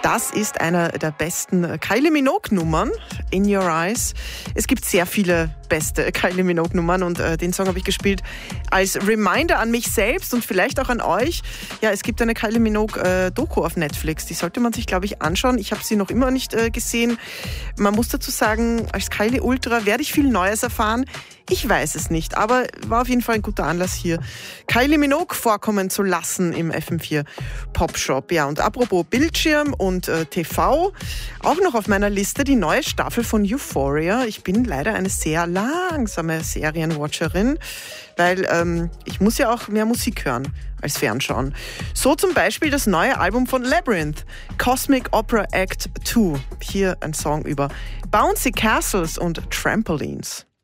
Das ist einer der besten Kylie Minogue-Nummern, In Your Eyes. Es gibt sehr viele beste Kylie Minogue-Nummern und den Song habe ich gespielt als Reminder an mich selbst und vielleicht auch an euch. Ja, es gibt eine Kylie Minogue-Doku auf Netflix, die sollte man sich, glaube ich, anschauen. Ich habe sie noch immer nicht gesehen. Man muss dazu sagen, als Kylie Ultra werde ich viel Neues erfahren. Ich weiß es nicht, aber war auf jeden Fall ein guter Anlass hier, Kylie Minogue vorkommen zu lassen im FM4 Popshop. Ja, und apropos Bildschirm und TV, auch noch auf meiner Liste die neue Staffel von Euphoria. Ich bin leider eine sehr langsame Serienwatcherin, weil ich muss ja auch mehr Musik hören als Fernschauen. So zum Beispiel das neue Album von Labyrinth, Cosmic Opera Act 2. Hier ein Song über Bouncy Castles und Trampolines.